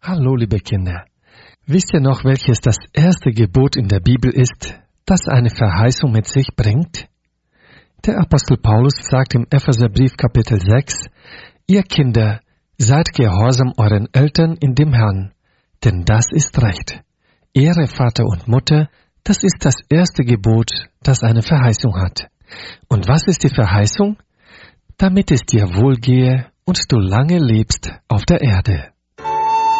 Hallo, liebe Kinder. Wisst ihr noch, welches das erste Gebot in der Bibel ist, das eine Verheißung mit sich bringt? Der Apostel Paulus sagt im Epheserbrief Kapitel 6, Ihr Kinder, seid gehorsam euren Eltern in dem Herrn, denn das ist Recht. Ehre Vater und Mutter, das ist das erste Gebot, das eine Verheißung hat. Und was ist die Verheißung? Damit es dir wohlgehe und du lange lebst auf der Erde.